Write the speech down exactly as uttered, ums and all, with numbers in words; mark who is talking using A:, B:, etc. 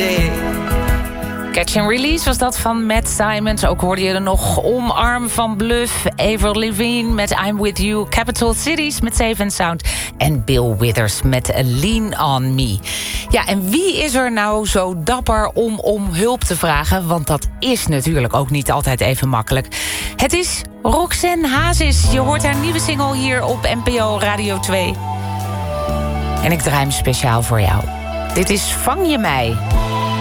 A: day.
B: Catch and Release was dat van Matt Simons. Ook hoorde je er nog Omarm van Bluff. Avril Lavigne met I'm With You. Capital Cities met Safe and Sound. En Bill Withers met Lean On Me. Ja, en wie is er nou zo dapper om om hulp te vragen? Want dat is natuurlijk ook niet altijd even makkelijk. Het is Roxanne Hazes. Je hoort haar nieuwe single hier op N P O Radio twee. En ik draai hem speciaal voor jou. Dit is Vang je mij.